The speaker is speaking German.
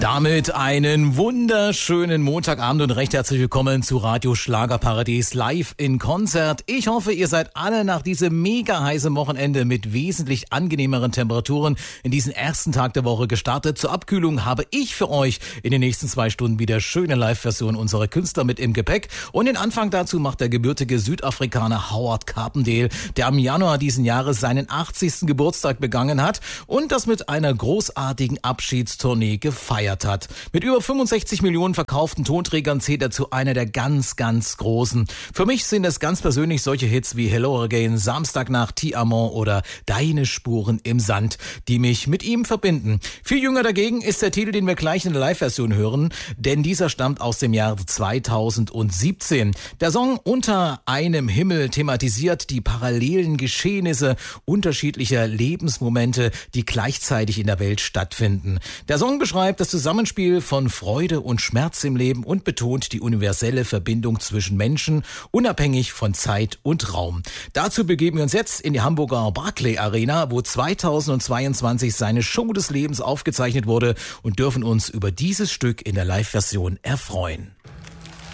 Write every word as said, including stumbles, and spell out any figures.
Damit einen wunderschönen Montagabend und recht herzlich willkommen zu Radio Schlagerparadies live in Konzert. Ich hoffe, ihr seid alle nach diesem mega heißen Wochenende mit wesentlich angenehmeren Temperaturen in diesen ersten Tag der Woche gestartet. Zur Abkühlung habe ich für euch in den nächsten zwei Stunden wieder schöne Live-Versionen unserer Künstler mit im Gepäck. Und den Anfang dazu macht der gebürtige Südafrikaner Howard Carpendale, der am Januar diesen Jahres seinen achtzigsten Geburtstag begangen hat und das mit einer großartigen Abschiedstournee gefeiert hat. Mit über fünfundsechzig Millionen verkauften Tonträgern zählt er zu einer der ganz, ganz großen. Für mich sind es ganz persönlich solche Hits wie Hello Again, Samstagnacht, Ti Amo oder Deine Spuren im Sand, die mich mit ihm verbinden. Viel jünger dagegen ist der Titel, den wir gleich in der Live-Version hören, denn dieser stammt aus dem Jahr zweitausendsiebzehn. Der Song Unter einem Himmel thematisiert die parallelen Geschehnisse unterschiedlicher Lebensmomente, die gleichzeitig in der Welt stattfinden. Der Song beschreibt das Zusammenspiel von Freude und Schmerz im Leben und betont die universelle Verbindung zwischen Menschen, unabhängig von Zeit und Raum. Dazu begeben wir uns jetzt in die Hamburger Barclay Arena, wo zweitausendzweiundzwanzig seine Show des Lebens aufgezeichnet wurde und dürfen uns über dieses Stück in der Live-Version erfreuen.